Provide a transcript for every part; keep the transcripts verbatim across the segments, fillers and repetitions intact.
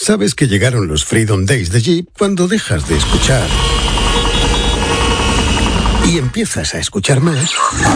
Sabes que llegaron los Freedom Days de Jeep cuando dejas de escuchar y empiezas a escuchar más.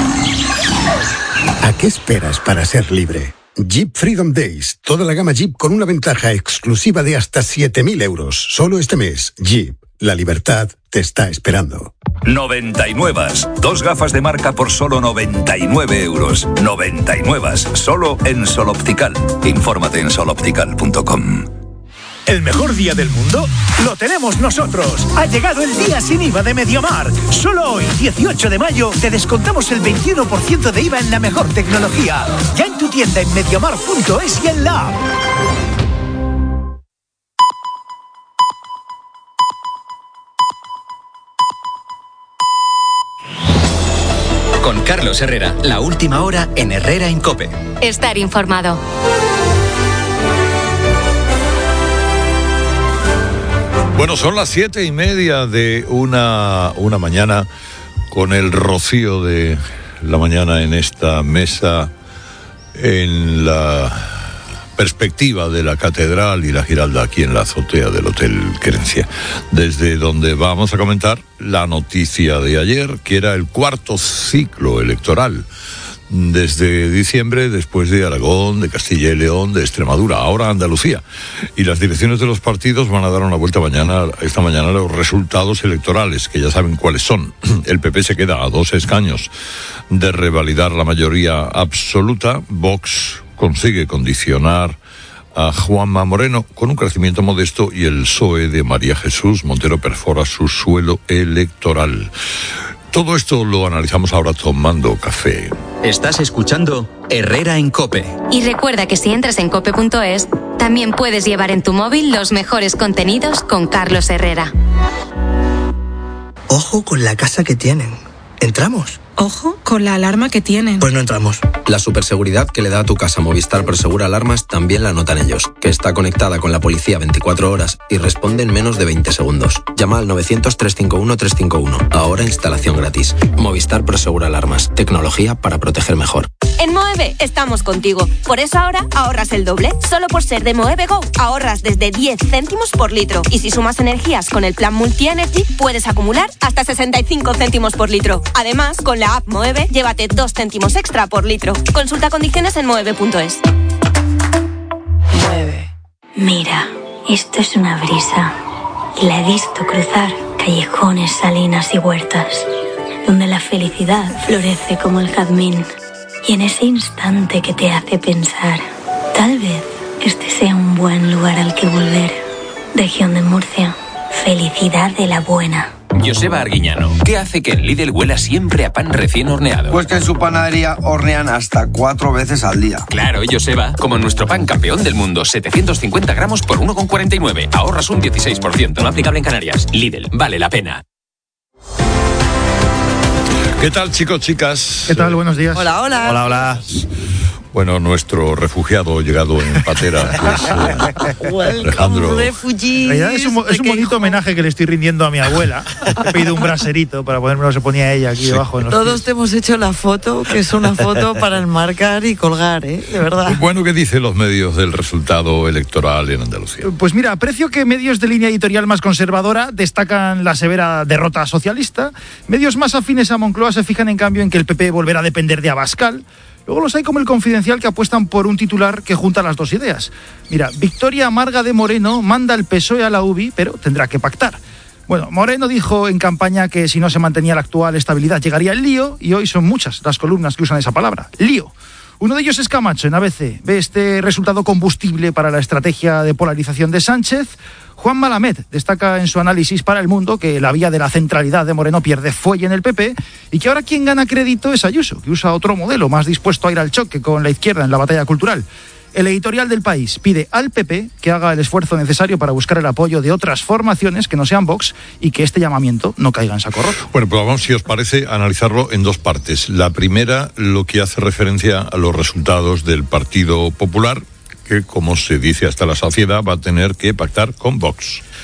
¿A qué esperas para ser libre? Jeep Freedom Days. Toda la gama Jeep con una ventaja exclusiva de hasta siete mil euros. Solo este mes. Jeep. La libertad te está esperando. noventa y nueve. Dos gafas de marca por solo noventa y nueve euros. noventa y nueve. Solo en Sol Optical. Infórmate en sol optical punto com. ¿El mejor día del mundo? ¡Lo tenemos nosotros! Ha llegado el día sin I V A de MediaMarkt. Solo hoy, dieciocho de mayo, te descontamos el veintiuno por ciento de I V A en la mejor tecnología. Ya en tu tienda en mediamarkt punto es y en la app. Con Carlos Herrera, la última hora en Herrera en COPE. Estar informado. Bueno, son las siete y media de una, una mañana con el rocío de la mañana en esta mesa, en la perspectiva de la Catedral y la Giralda, aquí en la azotea del Hotel Querencia, desde donde vamos a comentar la noticia de ayer, que era el cuarto ciclo electoral desde diciembre, después de Aragón, de Castilla y León, de Extremadura, ahora Andalucía. Y las direcciones de los partidos van a dar una vuelta mañana, esta mañana a los resultados electorales, que ya saben cuáles son. El P P se queda a dos escaños de revalidar la mayoría absoluta. Vox consigue condicionar a Juanma Moreno con un crecimiento modesto y el P S O E de María Jesús Montero perfora su suelo electoral. Todo esto lo analizamos ahora tomando café. Estás escuchando Herrera en COPE. Y recuerda que si entras en cope punto es, también puedes llevar en tu móvil los mejores contenidos con Carlos Herrera. Ojo con la casa que tienen. ¿Entramos? Ojo con la alarma que tienen. Pues no entramos. La superseguridad que le da a tu casa Movistar Prosegura Alarmas también la notan ellos, que está conectada con la policía veinticuatro horas y responde en menos de veinte segundos. Llama al novecientos, trescientos cincuenta y uno, trescientos cincuenta y uno. Ahora instalación gratis. Movistar Prosegura Alarmas. Tecnología para proteger mejor. En Moeve estamos contigo. Por eso ahora ahorras el doble. Solo por ser de Moeve Go ahorras desde diez céntimos por litro. Y si sumas energías con el plan Multi Energy, puedes acumular hasta sesenta y cinco céntimos por litro. Además, con la app Moeve, llévate dos céntimos extra por litro. Consulta condiciones en moeve punto es. Moeve. Mira, esto es una brisa. Y la he visto cruzar callejones, salinas y huertas, donde la felicidad florece como el jazmín. Y en ese instante que te hace pensar, tal vez este sea un buen lugar al que volver. Región de Murcia, felicidad de la buena. Joseba Arguiñano, ¿qué hace que en Lidl huela siempre a pan recién horneado? Pues que en su panadería hornean hasta cuatro veces al día. Claro, Joseba, como nuestro pan campeón del mundo, setecientos cincuenta gramos por uno con cuarenta y nueve. Ahorras un dieciséis por ciento. No aplicable en Canarias. Lidl, vale la pena. ¿Qué tal, chicos, chicas? ¿Qué tal? Buenos días. Hola, hola. Hola, hola. Bueno, nuestro refugiado llegado en patera, que es, eh, Alejandro. En realidad es un, es un bonito homenaje que le estoy rindiendo a mi abuela. He pedido un braserito para ponérmelo, se ponía ella aquí sí. debajo. En los Todos pies. te hemos hecho la foto, que es una foto para enmarcar y colgar, ¿eh? De verdad. Bueno, ¿qué dicen los medios del resultado electoral en Andalucía? Pues mira, aprecio que medios de línea editorial más conservadora destacan la severa derrota socialista. Medios más afines a Moncloa se fijan en cambio en que el P P volverá a depender de Abascal. Luego los hay como el Confidencial que apuestan por un titular que junta las dos ideas. Mira, victoria amarga de Moreno manda el P S O E a la U B I, pero tendrá que pactar. Bueno, Moreno dijo en campaña que si no se mantenía la actual estabilidad llegaría el lío, y hoy son muchas las columnas que usan esa palabra, lío. Uno de ellos es Camacho en A B C. Ve este resultado combustible para la estrategia de polarización de Sánchez. Juan Malamed destaca en su análisis para El Mundo que la vía de la centralidad de Moreno pierde fuelle en el P P y que ahora quien gana crédito es Ayuso, que usa otro modelo más dispuesto a ir al choque con la izquierda en la batalla cultural. El editorial del País pide al P P que haga el esfuerzo necesario para buscar el apoyo de otras formaciones que no sean Vox y que este llamamiento no caiga en saco roto. Bueno, pues vamos, si os parece, a analizarlo en dos partes. La primera, lo que hace referencia a los resultados del Partido Popular, que, como se dice hasta la saciedad, va a tener que pactar con Vox.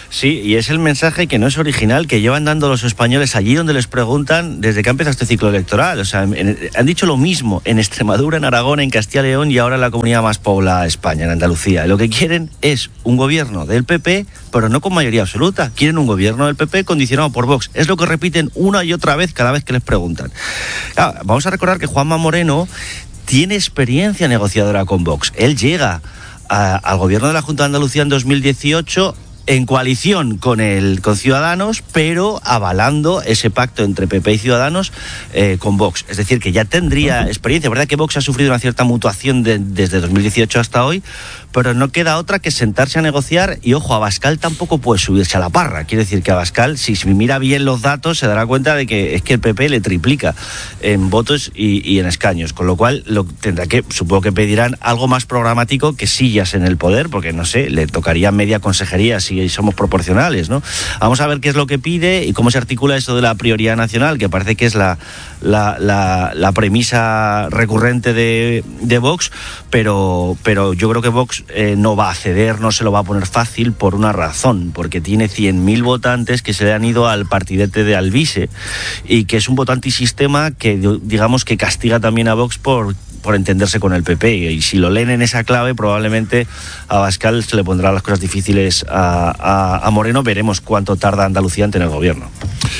Sí, y es el mensaje que no es original, que llevan dando los españoles allí donde les preguntan desde que ha empezado este ciclo electoral. O sea, en, han dicho lo mismo en Extremadura, en Aragón, en Castilla y León y ahora en la comunidad más poblada de España, en Andalucía. Lo que quieren es un gobierno del P P, pero no con mayoría absoluta. Quieren un gobierno del P P condicionado por Vox. Es lo que repiten una y otra vez cada vez que les preguntan. Claro, vamos a recordar que Juanma Moreno tiene experiencia negociadora con Vox. Él llega a, al gobierno de la Junta de Andalucía en dos mil dieciocho en coalición con el con Ciudadanos, pero avalando ese pacto entre P P y Ciudadanos eh, con Vox. Es decir, que ya tendría experiencia. ¿Verdad que Vox ha sufrido una cierta mutuación de, desde dos mil dieciocho hasta hoy? Pero no queda otra que sentarse a negociar y, ojo, Abascal tampoco puede subirse a la parra. Quiere decir que Abascal, si, si mira bien los datos, se dará cuenta de que es que el P P le triplica en votos y, y en escaños. Con lo cual, lo tendrá que, supongo que pedirán algo más programático que sillas en el poder, porque, no sé, le tocaría media consejería si somos proporcionales, ¿no? Vamos a ver qué es lo que pide y cómo se articula eso de la prioridad nacional, que parece que es la, la, la, la premisa recurrente de, de Vox, pero, pero yo creo que Vox eh, no va a ceder, no se lo va a poner fácil por una razón, porque tiene cien mil votantes que se le han ido al partidete de Alvise y que es un voto antisistema que, digamos, que castiga también a Vox por por entenderse con el P P, y si lo leen en esa clave probablemente a Abascal se le pondrá las cosas difíciles a, a, a Moreno. Veremos cuánto tarda Andalucía en tener gobierno.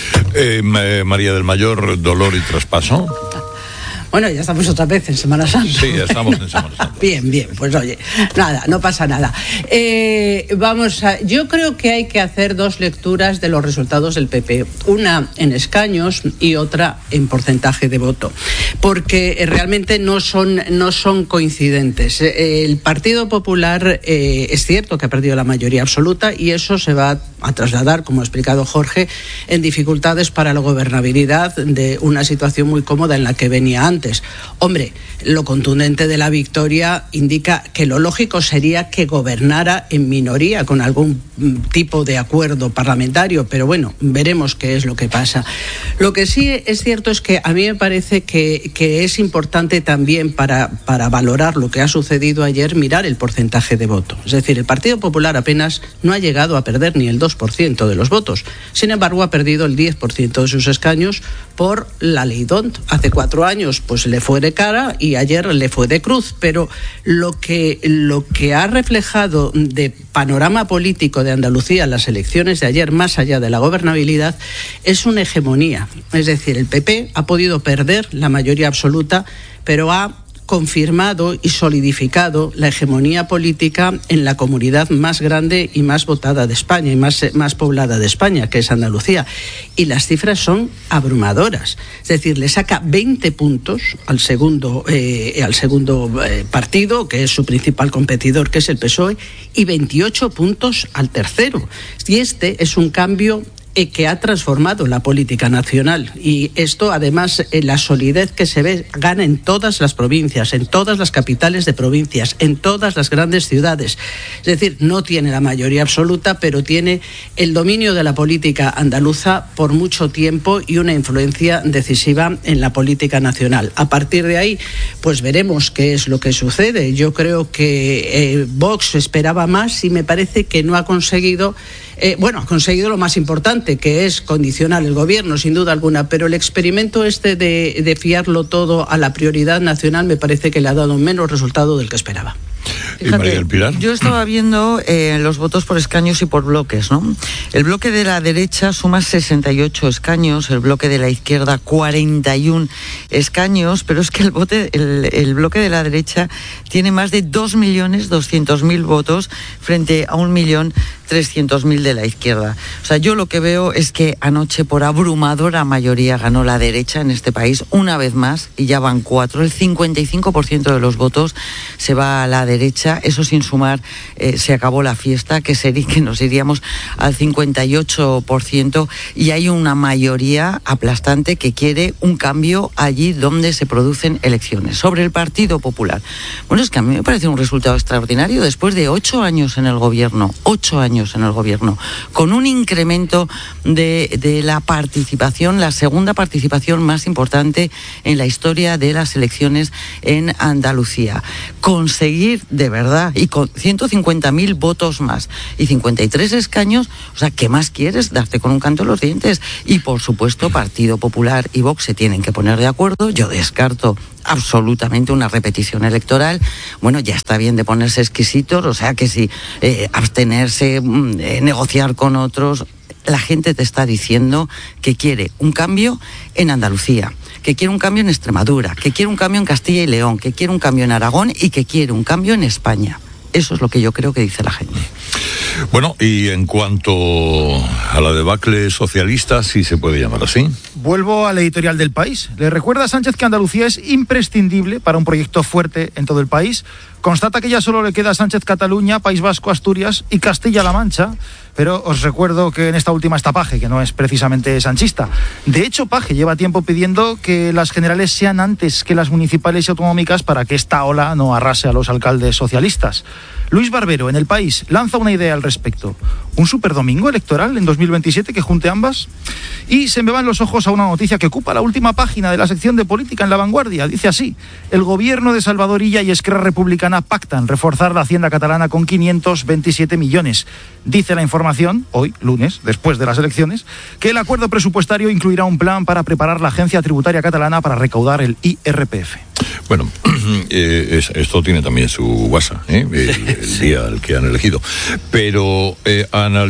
eh, María del Mayor, dolor y traspaso. Bueno, ya estamos otra vez en Semana Santa. Sí, ya estamos en Semana Santa. Bien, bien, pues oye, nada, no pasa nada. Eh, vamos a, yo creo que hay que hacer dos lecturas de los resultados del P P, una en escaños y otra en porcentaje de voto, porque realmente no son, no son coincidentes. El Partido Popular eh, es cierto que ha perdido la mayoría absoluta y eso se va a trasladar, como ha explicado Jorge, en dificultades para la gobernabilidad de una situación muy cómoda en la que venía antes. Hombre, lo contundente de la victoria indica que lo lógico sería que gobernara en minoría con algún tipo de acuerdo parlamentario, pero bueno, veremos qué es lo que pasa. Lo que sí es cierto es que a mí me parece que, que es importante también para, para valorar lo que ha sucedido ayer mirar el porcentaje de voto. Es decir, el Partido Popular apenas no ha llegado a perder ni el dos por ciento de los votos. Sin embargo, ha perdido el diez por ciento de sus escaños por la ley D O N T. Hace cuatro años pues le fue de cara y ayer le fue de cruz, pero lo que, lo que ha reflejado de panorama político de Andalucía en las elecciones de ayer, más allá de la gobernabilidad, es una hegemonía. Es decir, el P P ha podido perder la mayoría absoluta, pero ha confirmado y solidificado la hegemonía política en la comunidad más grande y más votada de España y más, más poblada de España, que es Andalucía. Y las cifras son abrumadoras. Es decir, le saca veinte puntos al segundo, eh, al segundo eh, partido, que es su principal competidor, que es el P S O E, y veintiocho puntos al tercero. Y este es un cambio que ha transformado la política nacional, y esto además eh, la solidez que se ve gana en todas las provincias, en todas las capitales de provincias, en todas las grandes ciudades. Es decir, no tiene la mayoría absoluta, pero tiene el dominio de la política andaluza por mucho tiempo y una influencia decisiva en la política nacional. A partir de ahí, pues veremos qué es lo que sucede. Yo creo que eh, Vox esperaba más y me parece que no ha conseguido Eh, bueno, ha conseguido lo más importante, que es condicionar el gobierno, sin duda alguna, pero el experimento este de, de fiarlo todo a la prioridad nacional me parece que le ha dado menos resultado del que esperaba. Fíjate, yo estaba viendo eh, los votos por escaños y por bloques, ¿no? El bloque de la derecha suma sesenta y ocho escaños, el bloque de la izquierda cuarenta y uno escaños, pero es que el, vote, el, el bloque de la derecha tiene más de dos millones doscientos mil votos frente a un millón trescientos mil de la izquierda. O sea, yo lo que veo es que anoche por abrumadora mayoría ganó la derecha en este país una vez más, y ya van cuatro. El cincuenta y cinco por ciento de los votos se va a la derecha, eso sin sumar eh, se acabó la fiesta, que sería que nos iríamos al cincuenta y ocho por ciento, y hay una mayoría aplastante que quiere un cambio allí donde se producen elecciones. Sobre el Partido Popular, bueno, es que a mí me parece un resultado extraordinario después de ocho años en el gobierno, ocho años en el gobierno, con un incremento de, de la participación, la segunda participación más importante en la historia de las elecciones en Andalucía. Conseguir decir de verdad, y con ciento cincuenta mil votos más y cincuenta y tres escaños, o sea, ¿qué más quieres? Darte con un canto en los dientes. Y por supuesto, Partido Popular y Vox se tienen que poner de acuerdo. Yo descarto absolutamente una repetición electoral. Bueno, ya está bien de ponerse exquisitos, o sea que si eh, abstenerse, eh, negociar con otros. La gente te está diciendo que quiere un cambio en Andalucía, que quiere un cambio en Extremadura, que quiere un cambio en Castilla y León, que quiere un cambio en Aragón y que quiere un cambio en España. Eso es lo que yo creo que dice la gente. Bueno, y en cuanto a la debacle socialista, si se puede llamar así. Vuelvo al editorial del País. Le recuerda a Sánchez que Andalucía es imprescindible para un proyecto fuerte en todo el país. Constata que ya solo le queda a Sánchez Cataluña, País Vasco, Asturias y Castilla-La Mancha. Pero os recuerdo que en esta última está Paje, que no es precisamente sanchista. De hecho, Paje lleva tiempo pidiendo que las generales sean antes que las municipales y autonómicas para que esta ola no arrase a los alcaldes socialistas. Luis Barbero, en El País, lanza una idea al respecto. ¿Un superdomingo electoral en dos mil veintisiete que junte ambas? Y se me van los ojos a una noticia que ocupa la última página de la sección de política en La Vanguardia. Dice así: el gobierno de Salvador Illa y Esquerra Republicana pactan reforzar la hacienda catalana con quinientos veintisiete millones. Dice la información, hoy, lunes, después de las elecciones, que el acuerdo presupuestario incluirá un plan para preparar la agencia tributaria catalana para recaudar el I R P F. Bueno, eh, es, esto tiene también su guasa, ¿eh? el, el sí. día al que han elegido. Pero eh,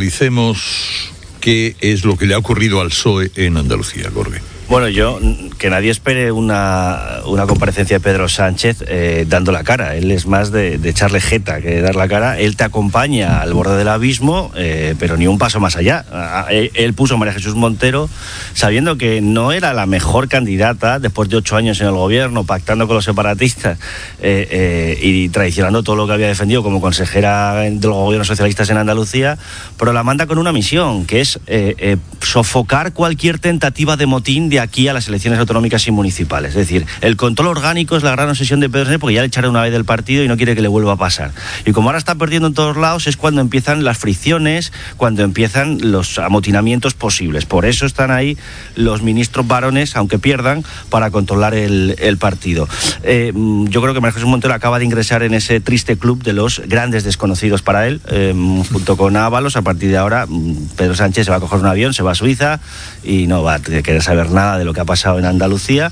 analicemos qué es lo que le ha ocurrido al P S O E en Andalucía, Jorge. Bueno, yo, que nadie espere una, una comparecencia de Pedro Sánchez eh, dando la cara. Él es más de, de echarle jeta que de dar la cara. Él te acompaña al borde del abismo, eh, pero ni un paso más allá. Él, él puso a María Jesús Montero sabiendo que no era la mejor candidata después de ocho años en el gobierno, pactando con los separatistas eh, eh, y traicionando todo lo que había defendido como consejera de los gobiernos socialistas en Andalucía, pero la manda con una misión, que es eh, eh, sofocar cualquier tentativa de motín de aquí a las elecciones autonómicas y municipales. Es decir, el control orgánico es la gran obsesión de Pedro Sánchez, porque ya le echaron una vez del partido y no quiere que le vuelva a pasar. Y como ahora está perdiendo en todos lados, es cuando empiezan las fricciones, cuando empiezan los amotinamientos posibles. Por eso están ahí los ministros varones, aunque pierdan, para controlar el, el partido. Eh, yo creo que María Jesús Montero acaba de ingresar en ese triste club de los grandes desconocidos para él, eh, junto con Ábalos. A partir de ahora, Pedro Sánchez se va a coger un avión, se va a Suiza y no va a querer saber nada de lo que ha pasado en Andalucía.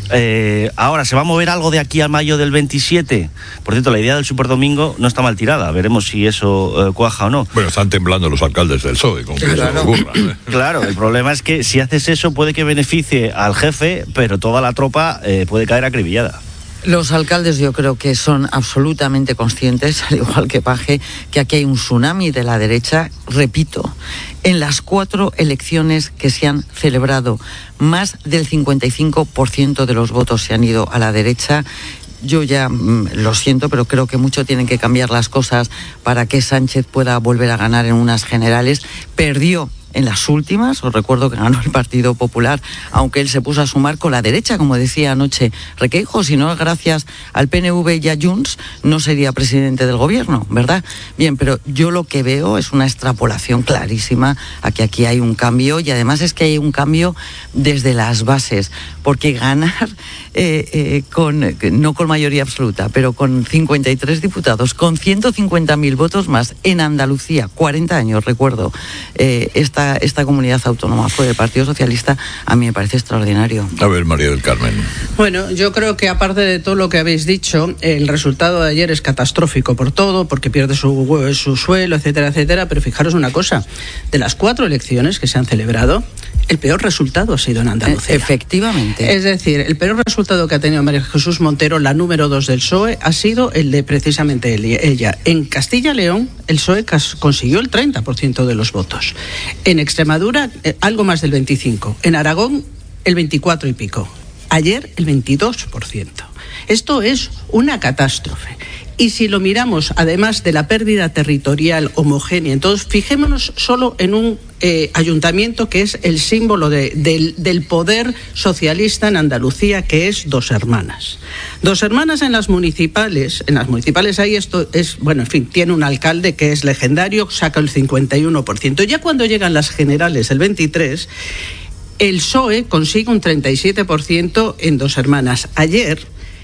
Eh, ahora, ¿se va a mover algo de aquí a mayo del veintisiete? Por cierto, la idea del superdomingo no está mal tirada. Veremos si eso eh, cuaja o no. Bueno, están temblando los alcaldes del P S O E con que claro. eso ocurra. ¿eh? Claro, el problema es que si haces eso puede que beneficie al jefe, pero toda la tropa eh, puede caer acribillada. Los alcaldes yo creo que son absolutamente conscientes, al igual que Paje, que aquí hay un tsunami de la derecha. Repito, en las cuatro elecciones que se han celebrado, más del cincuenta y cinco por ciento de los votos se han ido a la derecha. Yo ya mmm, lo siento, pero creo que mucho tienen que cambiar las cosas para que Sánchez pueda volver a ganar en unas generales. Perdió en las últimas, os recuerdo que ganó el Partido Popular, aunque él se puso a sumar con la derecha, como decía anoche Requeijo. Si no es gracias al P N V y a Junts, no sería presidente del gobierno, ¿verdad? Bien, pero yo lo que veo es una extrapolación clarísima a que aquí hay un cambio, y además es que hay un cambio desde las bases, porque ganar eh, eh, con, no con mayoría absoluta, pero con cincuenta y tres diputados, con ciento cincuenta mil votos más en Andalucía, cuarenta años, recuerdo, eh, esta esta comunidad autónoma fue del Partido Socialista, a mí me parece extraordinario. A ver, María del Carmen. Bueno, yo creo que aparte de todo lo que habéis dicho, el resultado de ayer es catastrófico por todo, porque pierde su, su suelo, etcétera, etcétera, pero fijaros una cosa, de las cuatro elecciones que se han celebrado, el peor resultado ha sido en Andalucía. Efectivamente. Es decir, el peor resultado que ha tenido María Jesús Montero, la número dos del P S O E, ha sido el de precisamente ella. En Castilla y León, el P S O E consiguió el treinta por ciento de los votos. En Extremadura, eh, algo más del veinticinco por ciento. En Aragón, el veinticuatro y pico. Ayer, el veintidós por ciento. Esto es una catástrofe. Y si lo miramos, además de la pérdida territorial homogénea, entonces fijémonos solo en un eh, ayuntamiento que es el símbolo de, del, del poder socialista en Andalucía, que es Dos Hermanas. Dos Hermanas en las municipales, en las municipales ahí esto es, bueno, en fin, tiene un alcalde que es legendario, saca el cincuenta y uno por ciento. Ya cuando llegan las generales, el veintitrés por ciento, el P S O E consigue un treinta y siete por ciento en Dos Hermanas. Ayer,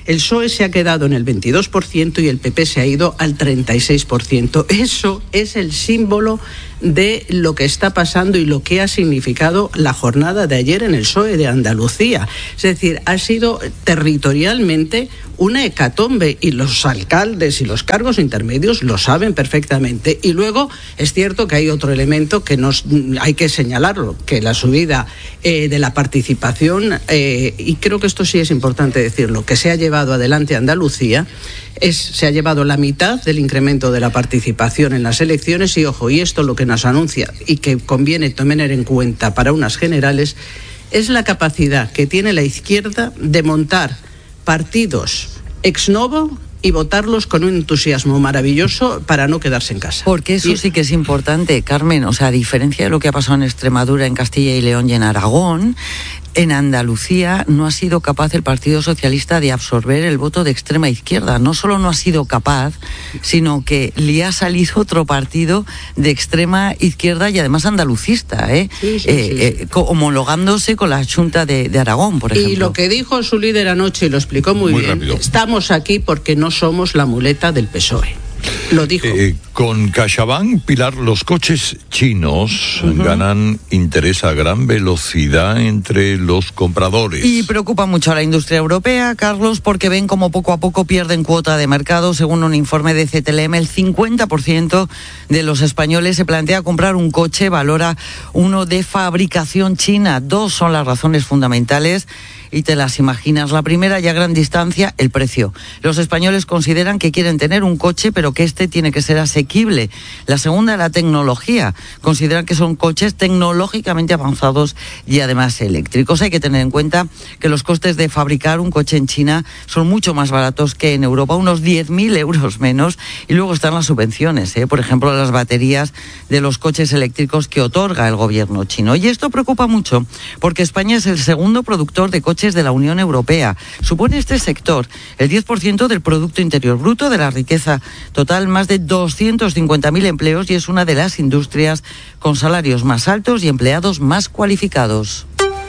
El P S O E se ha quedado en el veintidós por ciento y el P P se ha ido al treinta y seis por ciento. Eso es el símbolo de lo que está pasando y lo que ha significado la jornada de ayer en el P S O E de Andalucía. Es decir, ha sido territorialmente una hecatombe y los alcaldes y los cargos intermedios lo saben perfectamente. Y luego es cierto que hay otro elemento que nos hay que señalarlo, que la subida eh, de la participación, eh, y creo que esto sí es importante decirlo, que se ha llevado adelante Andalucía, es, se ha llevado la mitad del incremento de la participación en las elecciones y, ojo, y esto lo que nos anuncia y que conviene tener en cuenta para unas generales es la capacidad que tiene la izquierda de montar partidos ex novo y votarlos con un entusiasmo maravilloso para no quedarse en casa. Porque eso y... sí que es importante, Carmen. O sea, a diferencia de lo que ha pasado en Extremadura, en Castilla y León y en Aragón, en Andalucía no ha sido capaz el Partido Socialista de absorber el voto de extrema izquierda. No solo no ha sido capaz, sino que le ha salido otro partido de extrema izquierda y además andalucista, ¿eh? Sí, sí, eh, sí. Eh, homologándose con la Junta de, de Aragón, por ejemplo. Y lo que dijo su líder anoche, y lo explicó muy, muy bien, rápido. Estamos aquí porque no somos la muleta del P S O E. Lo dijo. Eh, con CaixaBank, Pilar, los coches chinos uh-huh. ganan interés a gran velocidad entre los compradores. Y preocupa mucho a la industria europea, Carlos, porque ven como poco a poco pierden cuota de mercado. Según un informe de C T L M, el cincuenta por ciento de los españoles se plantea comprar un coche, valora uno de fabricación china. Dos son las razones fundamentales. Y te las imaginas. La primera, ya a gran distancia, el precio. Los españoles consideran que quieren tener un coche, pero que este tiene que ser asequible. La segunda, la tecnología. Consideran que son coches tecnológicamente avanzados y además eléctricos. Hay que tener en cuenta que los costes de fabricar un coche en China son mucho más baratos que en Europa, unos diez mil euros menos. Y luego están las subvenciones, ¿eh? Por ejemplo, las baterías de los coches eléctricos que otorga el gobierno chino. Y esto preocupa mucho, porque España es el segundo productor de coches de la Unión Europea. Supone este sector el diez por ciento del Producto Interior Bruto, de la riqueza total, más de doscientos cincuenta mil empleos, y es una de las industrias con salarios más altos y empleados más cualificados.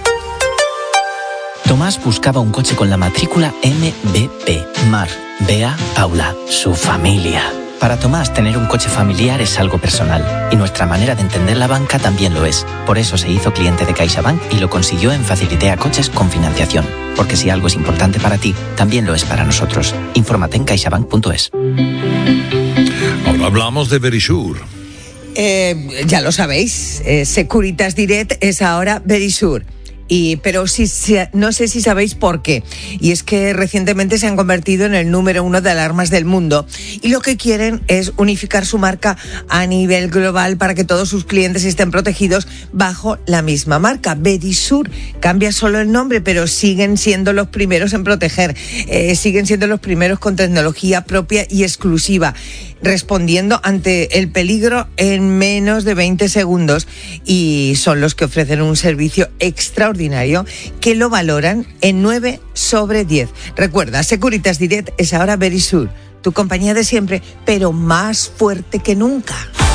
Tomás buscaba un coche con la matrícula M B P. Mar, Bea, Paula, su familia. Para Tomás, tener un coche familiar es algo personal, y nuestra manera de entender la banca también lo es. Por eso se hizo cliente de CaixaBank y lo consiguió en Facilitea Coches con financiación. Porque si algo es importante para ti, también lo es para nosotros. Infórmate en caixabank punto es. Ahora hablamos de Verisure. Eh, ya lo sabéis, eh, Securitas Direct es ahora Verisure. Y, pero sí, sí, no sé si sabéis por qué. Y es que recientemente se han convertido en el número uno de alarmas del mundo. Y lo que quieren es unificar su marca a nivel global para que todos sus clientes estén protegidos bajo la misma marca. Verisure cambia solo el nombre, pero siguen siendo los primeros en proteger. Eh, siguen siendo los primeros con tecnología propia y exclusiva, respondiendo ante el peligro en menos de veinte segundos, y son los que ofrecen un servicio extraordinario que lo valoran en nueve sobre diez. Recuerda, Securitas Direct es ahora Verisure, tu compañía de siempre, pero más fuerte que nunca.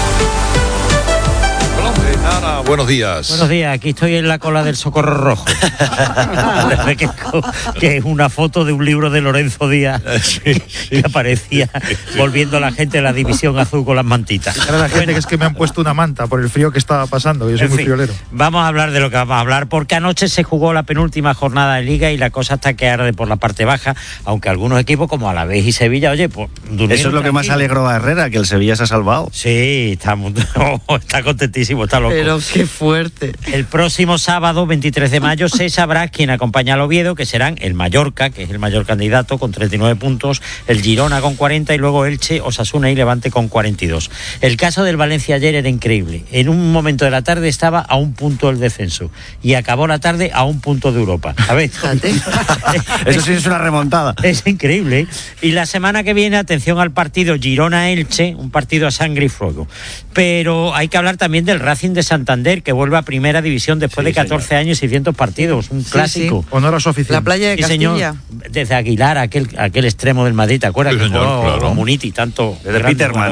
Ana, buenos días. Buenos días, aquí estoy en la cola del Socorro Rojo. que, que es una foto de un libro de Lorenzo Díaz sí, sí, que aparecía sí, sí. volviendo a la gente de la División Azul con las mantitas. Claro, la gente bueno, que es que me han puesto una manta por el frío que estaba pasando, yo soy muy fin, friolero. Vamos a hablar de lo que vamos a hablar, porque anoche se jugó la penúltima jornada de Liga y la cosa está que arde por la parte baja, aunque algunos equipos como Alavés y Sevilla, oye, pues eso es lo tranquilo. Que más alegró a Herrera, que el Sevilla se ha salvado. Sí, está, oh, está contentísimo, está loco. Pero qué fuerte. El próximo sábado, veintitrés de mayo, se sabrá quién acompaña al Oviedo, que serán el Mallorca, que es el mayor candidato, con treinta y nueve puntos, el Girona con cuarenta y luego Elche, Osasuna y Levante con cuarenta y dos. El caso del Valencia ayer era increíble. En un momento de la tarde estaba a un punto del descenso y acabó la tarde a un punto de Europa. A ver, eso sí es una remontada. Es increíble, ¿eh? Y la semana que viene, atención al partido Girona-Elche, un partido a sangre y fuego. Pero hay que hablar también del Racing de Santander, que vuelve a primera división después sí, de catorce señor. Años y cientos partidos, un sí, clásico. Sí. Honor a su afición. La playa de Castilla. Señor, desde Aguilar, aquel, aquel extremo del Madrid, ¿te acuerdas? Sí, que señor, jugó claro. Muniti, tanto desde Peterman.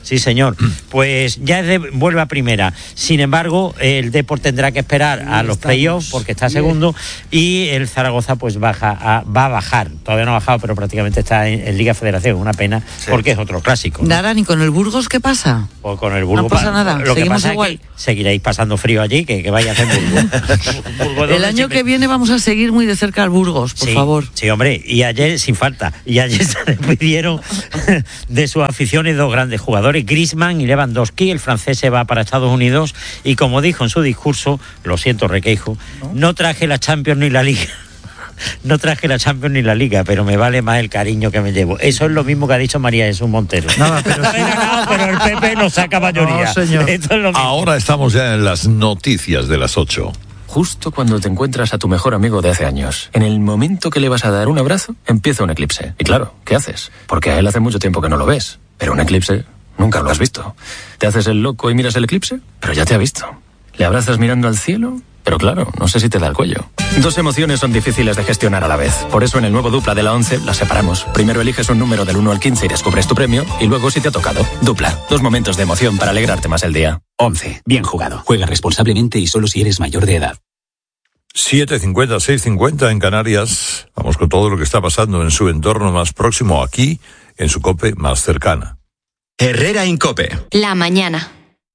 Sí, señor. Pues ya es de, vuelve a primera. Sin embargo, el Depor tendrá que esperar a los playoffs porque está segundo y el Zaragoza pues baja a, va a bajar. Todavía no ha bajado, pero prácticamente está en, en Liga Federación. Una pena, sí, porque es otro clásico, ¿no? Nada, ni con el Burgos, ¿qué pasa? Pues con el Burgos no pasa nada. Lo Seguimos que pasa igual. Es que seguiréis pasando frío allí, que, que vaya a hacer Burgos. Burgos el año que viene vamos a seguir muy de cerca al Burgos, por sí, favor. Sí, hombre, y ayer, sin falta, y ayer se despidieron de sus aficiones dos grandes jugadores, Griezmann y Lewandowski. El francés se va para Estados Unidos y, como dijo en su discurso, lo siento, Requeijo, no, no traje la Champions ni la Liga. No traje la Champions ni la Liga, pero me vale más el cariño que me llevo. Eso es lo mismo que ha dicho María Jesús Montero. Nada, pero, sí. ganado, pero el P P no saca mayoría. No, señor. Esto es lo mismo. Ahora estamos ya en las noticias de las ocho. Justo cuando te encuentras a tu mejor amigo de hace años, en el momento que le vas a dar un abrazo, empieza un eclipse. Y claro, ¿qué haces? Porque a él hace mucho tiempo que no lo ves. Pero un eclipse nunca lo has visto. ¿Te haces el loco y miras el eclipse? Pero ya te ha visto. ¿Le abrazas mirando al cielo? Pero claro, no sé si te da el cuello. Dos emociones son difíciles de gestionar a la vez. Por eso en el nuevo Dupla de la once las separamos. Primero eliges un número del uno al quince y descubres tu premio. Y luego si te ha tocado. Dupla. Dos momentos de emoción para alegrarte más el día. once. Bien jugado. Juega responsablemente y solo si eres mayor de edad. siete cincuenta, seis cincuenta en Canarias. Vamos con todo lo que está pasando en su entorno más próximo, aquí, en su COPE más cercana. Herrera Incope. La mañana.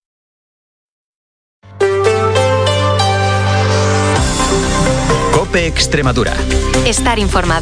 COPE Extremadura. Estar informado.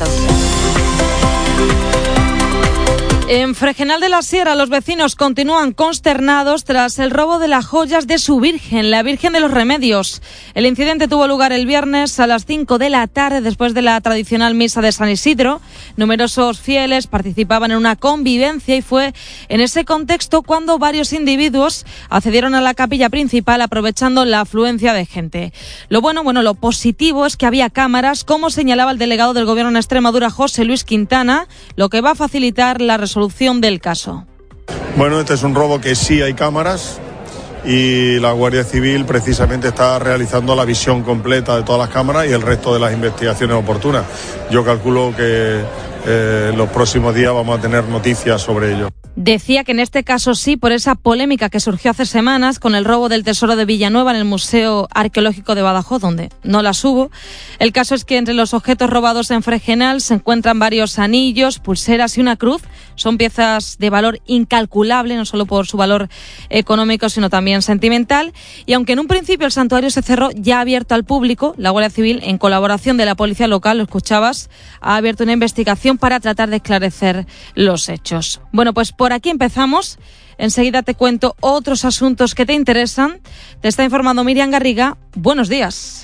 En Fregenal de la Sierra, los vecinos continúan consternados tras el robo de las joyas de su Virgen, la Virgen de los Remedios. El incidente tuvo lugar el viernes a las cinco de la tarde, después de la tradicional misa de San Isidro. Numerosos fieles participaban en una convivencia y fue en ese contexto cuando varios individuos accedieron a la capilla principal aprovechando la afluencia de gente. Lo bueno, bueno, lo positivo es que había cámaras, como señalaba el delegado del Gobierno en Extremadura, José Luis Quintana, lo que va a facilitar la resolución solución del caso. Bueno, este es un robo que sí hay cámaras y la Guardia Civil precisamente está realizando la visión completa de todas las cámaras y el resto de las investigaciones oportunas. Yo calculo que eh, en los próximos días vamos a tener noticias sobre ello. Decía que en este caso sí, por esa polémica que surgió hace semanas con el robo del tesoro de Villanueva en el Museo Arqueológico de Badajoz, donde no las hubo. El caso es que entre los objetos robados en Fregenal se encuentran varios anillos, pulseras y una cruz. Son piezas de valor incalculable, no solo por su valor económico, sino también sentimental. Y aunque en un principio el santuario se cerró, ya abierto al público, la Guardia Civil, en colaboración de la policía local, lo escuchabas, ha abierto una investigación para tratar de esclarecer los hechos. Bueno, pues por aquí empezamos. Enseguida te cuento otros asuntos que te interesan. Te está informando Miriam Garriga. Buenos días.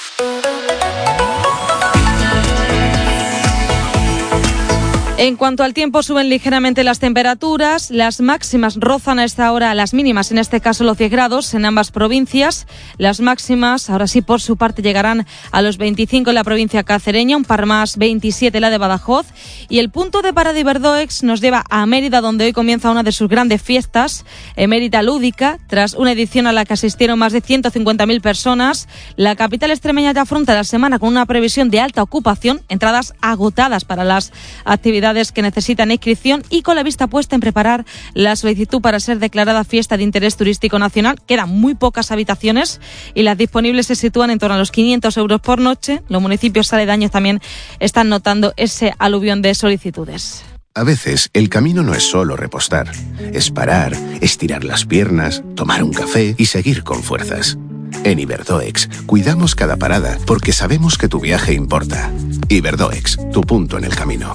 En cuanto al tiempo, suben ligeramente las temperaturas. Las máximas rozan a esta hora las mínimas, en este caso los diez grados en ambas provincias. Las máximas, ahora sí, por su parte, llegarán a los veinticinco en la provincia cacereña, un par más, veintisiete en la de Badajoz. Y el punto de parada Iberdoex nos lleva a Mérida, donde hoy comienza una de sus grandes fiestas, Mérida Lúdica, tras una edición a la que asistieron más de ciento cincuenta mil personas. La capital extremeña ya afronta la semana con una previsión de alta ocupación, entradas agotadas para las actividades que necesitan inscripción y con la vista puesta en preparar la solicitud para ser declarada fiesta de interés turístico nacional. Quedan muy pocas habitaciones y las disponibles se sitúan en torno a los quinientos euros por noche. Los municipios aledaños también están notando ese aluvión de solicitudes. A veces el camino no es solo repostar, es parar, estirar las piernas, tomar un café y seguir con fuerzas. En Iberdoex cuidamos cada parada porque sabemos que tu viaje importa. Iberdoex, tu punto en el camino.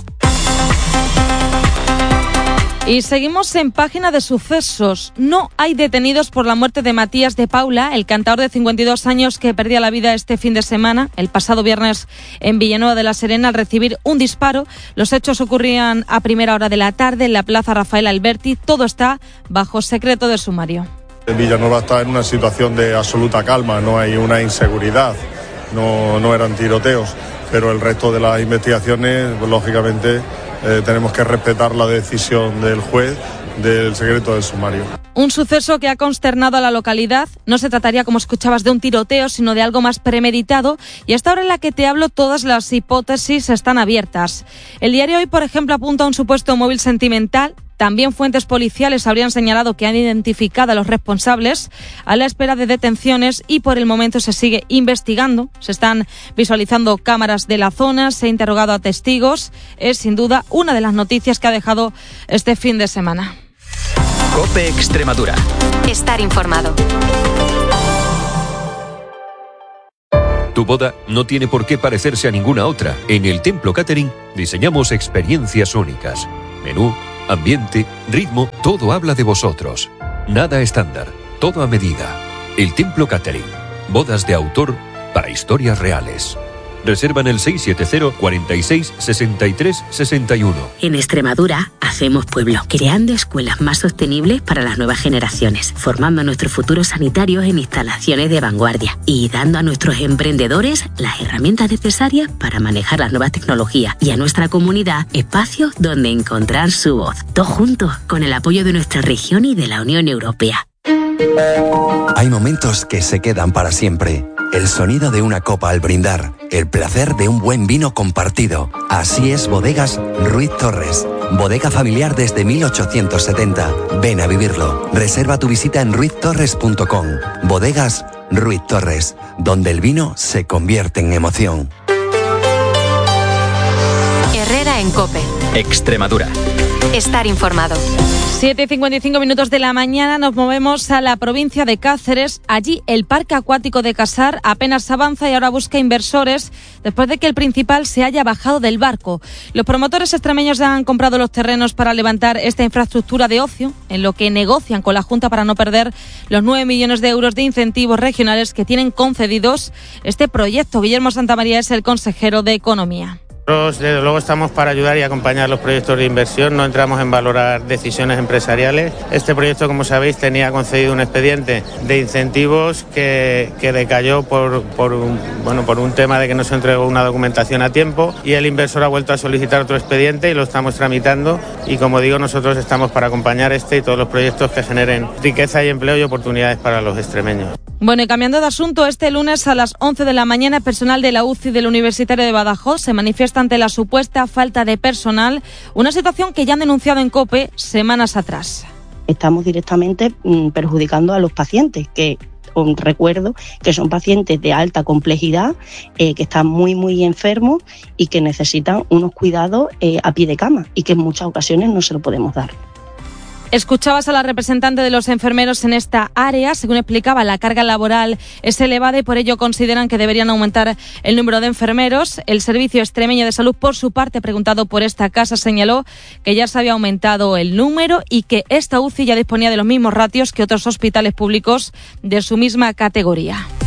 Y seguimos en página de sucesos. No hay detenidos por la muerte de Matías de Paula, el cantador de cincuenta y dos años que perdía la vida este fin de semana, el pasado viernes en Villanueva de la Serena, al recibir un disparo. Los hechos ocurrían a primera hora de la tarde en la Plaza Rafael Alberti. Todo está bajo secreto de sumario. Villanueva está en una situación de absoluta calma, no hay una inseguridad, no, no eran tiroteos, pero el resto de las investigaciones, pues, lógicamente, Eh, tenemos que respetar la decisión del juez del secreto del sumario. Un suceso que ha consternado a la localidad. No se trataría, como escuchabas, de un tiroteo, sino de algo más premeditado. Y hasta ahora en la que te hablo, todas las hipótesis están abiertas. El diario Hoy, por ejemplo, apunta a un supuesto móvil sentimental. También fuentes policiales habrían señalado que han identificado a los responsables a la espera de detenciones y por el momento se sigue investigando. Se están visualizando cámaras de la zona, se ha interrogado a testigos. Es sin duda una de las noticias que ha dejado este fin de semana. COPE Extremadura. Estar informado. Tu boda no tiene por qué parecerse a ninguna otra. En el Templo Catering diseñamos experiencias únicas. Menú, ambiente, ritmo, todo habla de vosotros. Nada estándar, todo a medida. El Templo Catering. Bodas de autor para historias reales. Reserva en el seis siete cero, cuarenta y seis, sesenta y tres, sesenta y uno. En Extremadura hacemos pueblo, creando escuelas más sostenibles para las nuevas generaciones, formando a nuestros futuros sanitarios en instalaciones de vanguardia y dando a nuestros emprendedores las herramientas necesarias para manejar las nuevas tecnologías y a nuestra comunidad espacios donde encontrar su voz. Todos juntos, con el apoyo de nuestra región y de la Unión Europea. Hay momentos que se quedan para siempre. El sonido de una copa al brindar, el placer de un buen vino compartido. Así es Bodegas Ruiz Torres. Bodega familiar desde mil ochocientos setenta. Ven a vivirlo. Reserva tu visita en ruiz torres punto com. Bodegas Ruiz Torres, donde el vino se convierte en emoción. Herrera en COPE. Extremadura. Estar informado. siete y cincuenta y cinco minutos de la mañana nos movemos a la provincia de Cáceres. Allí el parque acuático de Casar apenas avanza y ahora busca inversores después de que el principal se haya bajado del barco. Los promotores extremeños han comprado los terrenos para levantar esta infraestructura de ocio, en lo que negocian con la Junta para no perder los nueve millones de euros de incentivos regionales que tienen concedidos este proyecto. Guillermo Santamaría es el consejero de Economía. Nosotros, desde luego, estamos para ayudar y acompañar los proyectos de inversión, no entramos en valorar decisiones empresariales. Este proyecto, como sabéis, tenía concedido un expediente de incentivos que, que decayó por, por, un, bueno, por un tema de que no se entregó una documentación a tiempo y el inversor ha vuelto a solicitar otro expediente y lo estamos tramitando y, como digo, nosotros estamos para acompañar este y todos los proyectos que generen riqueza y empleo y oportunidades para los extremeños. Bueno, y cambiando de asunto, este lunes a las once de la mañana, personal de la U C I del Universitario de Badajoz se manifiesta ante la supuesta falta de personal, una situación que ya han denunciado en COPE semanas atrás. Estamos directamente mm, perjudicando a los pacientes, que os recuerdo que son pacientes de alta complejidad, eh, que están muy, muy enfermos y que necesitan unos cuidados eh, a pie de cama y que en muchas ocasiones no se lo podemos dar. Escuchabas a la representante de los enfermeros en esta área. Según explicaba, la carga laboral es elevada y por ello consideran que deberían aumentar el número de enfermeros. El Servicio Extremeño de Salud, por su parte, preguntado por esta casa, señaló que ya se había aumentado el número y que esta U C I ya disponía de los mismos ratios que otros hospitales públicos de su misma categoría.